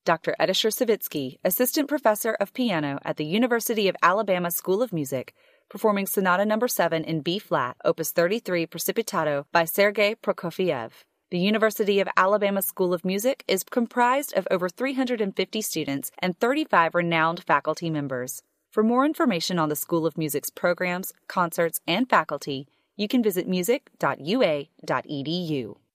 Dr. Edisher Savitsky, Assistant Professor of Piano at the University of Alabama School of Music, performing Sonata No. 7 in B-flat, Opus 33 Precipitato by Sergei Prokofiev. The University of Alabama School of Music is comprised of over 350 students and 35 renowned faculty members. For more information on the School of Music's programs, concerts, and faculty, you can visit music.ua.edu.